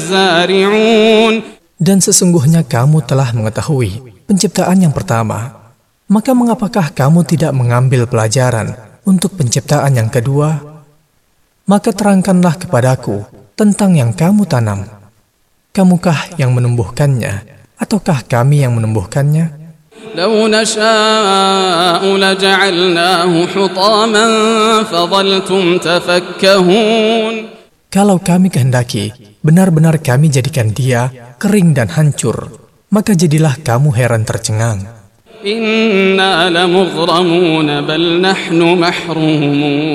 الزارعون. Dan sesungguhnya kamu telah mengetahui penciptaan yang pertama, maka mengapakah kamu tidak mengambil pelajaran untuk penciptaan yang kedua? Maka terangkanlah kepadaku tentang yang kamu tanam. Kamukah yang menumbuhkannya, ataukah kami yang menumbuhkannya? لو نشاء لجعلناه حطاما فظلتم تفكهون. Kalau kami kehendaki, benar-benar kami jadikan dia kering dan hancur, maka jadilah kamu heran tercengang. إنا لمغرمون بل نحن محرومون.